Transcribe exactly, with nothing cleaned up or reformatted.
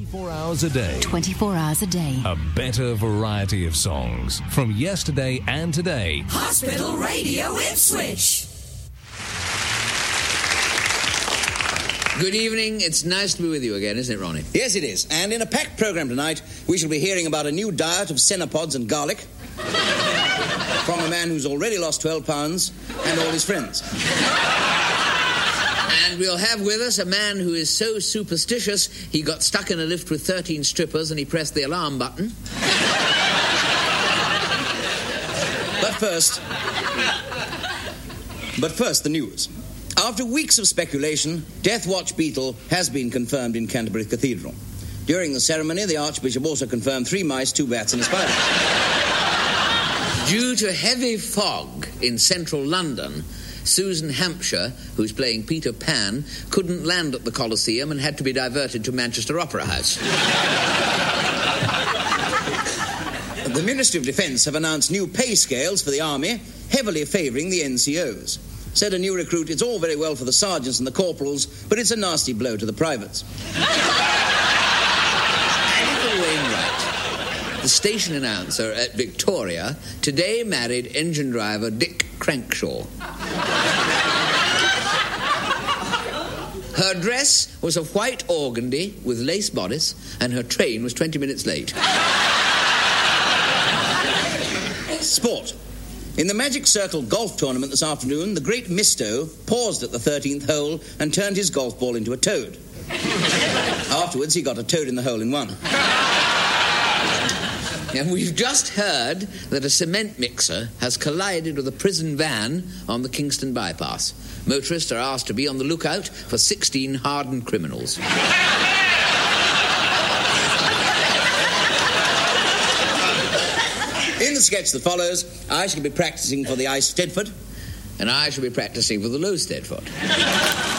twenty-four hours a day. twenty-four hours a day. A better variety of songs from yesterday and today. Hospital Radio Ipswich. Good evening. It's nice to be with you again, isn't it, Ronnie? Yes, it is. And in a packed programme tonight, we shall be hearing about a new diet of cenopods and garlic from a man who's already lost twelve pounds and all his friends. And we'll have with us a man who is so superstitious he got stuck in a lift with thirteen strippers and he pressed the alarm button. But first... But first, the news. After weeks of speculation, Death Watch Beetle has been confirmed in Canterbury Cathedral. During the ceremony, the Archbishop also confirmed three mice, two bats and a spider. Due to heavy fog in central London, Susan Hampshire, who's playing Peter Pan, couldn't land at the Colosseum and had to be diverted to Manchester Opera House. The Ministry of Defence have announced new pay scales for the Army, heavily favouring the N C Os. Said a new recruit, it's all very well for the sergeants and the corporals, but it's a nasty blow to the privates. Anita Wainwright, the station announcer at Victoria, today married engine driver Dick Crankshaw. Her dress was a white organdy with lace bodice, and her train was twenty minutes late. Sport. In the Magic Circle golf tournament this afternoon, the great Misto paused at the thirteenth hole and turned his golf ball into a toad. Afterwards, he got a toad in the hole in one. And we've just heard that a cement mixer has collided with a prison van on the Kingston bypass. Motorists are asked to be on the lookout for sixteen hardened criminals. In the sketch that follows, I shall be practising for the Ice Stedford. And I shall be practising for the Low Stedford.